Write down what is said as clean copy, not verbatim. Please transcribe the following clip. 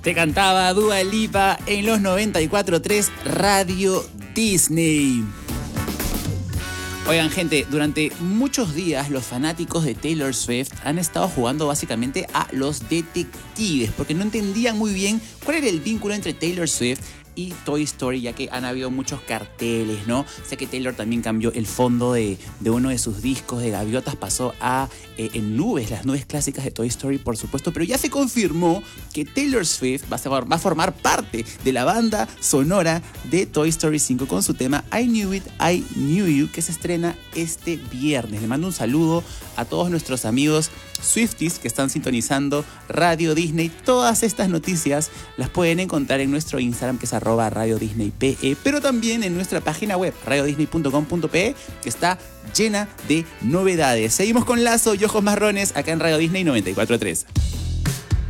Te cantaba Dua Lipa en los 94.3 Radio Disney. Oigan, gente, durante muchos días los fanáticos de Taylor Swift han estado jugando básicamente a los detectives, porque no entendían muy bien cuál era el vínculo entre Taylor Swift y Toy Story, ya que han habido muchos carteles, ¿no? Sé que Taylor también cambió el fondo de uno de sus discos de gaviotas, pasó a en nubes, las nubes clásicas de Toy Story, por supuesto, pero ya se confirmó que Taylor Swift va a formar parte de la banda sonora de Toy Story 5 con su tema I Knew It, I Knew You, que se estrena este viernes. Le mando un saludo a todos nuestros amigos Swifties que están sintonizando Radio Disney. Todas estas noticias las pueden encontrar en nuestro Instagram, que es @RadioDisneyPE, pero también en nuestra página web, radiodisney.com.pe, que está llena de novedades. Seguimos con Lazo y Ojos Marrones acá en Radio Disney 94.3.